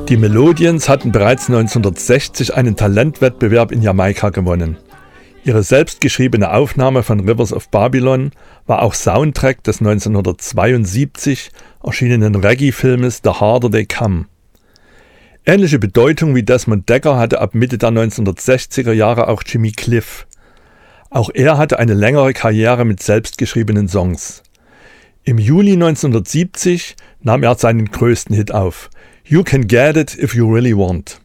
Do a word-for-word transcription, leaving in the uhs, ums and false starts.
Die Melodians hatten bereits neunzehnhundertsechzig einen Talentwettbewerb in Jamaika gewonnen. Ihre selbstgeschriebene Aufnahme von Rivers of Babylon war auch Soundtrack des neunzehnhundertzweiundsiebzig erschienenen Reggae-Filmes The Harder They Come. Ähnliche Bedeutung wie Desmond Dekker hatte ab Mitte der neunzehnhundertsechziger Jahre auch Jimmy Cliff. Auch er hatte eine längere Karriere mit selbstgeschriebenen Songs. Im Juli neunzehnhundertsiebzig nahm er seinen größten Hit auf, You Can Get It If You Really Want.